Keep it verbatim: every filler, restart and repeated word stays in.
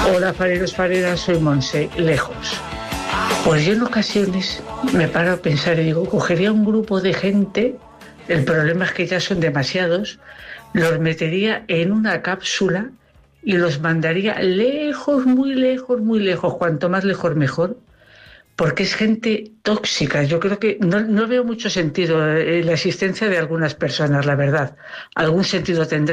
Hola, fareros, fareras, soy Monse, lejos. Pues yo en ocasiones me paro a pensar y digo, cogería un grupo de gente, el problema es que ya son demasiados, los metería en una cápsula y los mandaría lejos, muy lejos, muy lejos, cuanto más lejos mejor, porque es gente tóxica. Yo creo que no, no veo mucho sentido en la existencia de algunas personas, la verdad. Algún sentido tendrá.